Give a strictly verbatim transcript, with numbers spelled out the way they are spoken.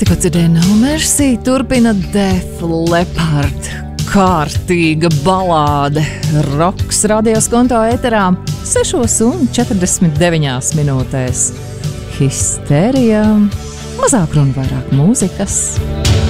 Tikko dzirdēju No Mercy, turpina Def Leppard. Kārtīga balāde. Roks radios konto ēterā sešos un četrdesmit deviņās minūtēs. Histerija. Mazāk runa, vairāk mūzikas.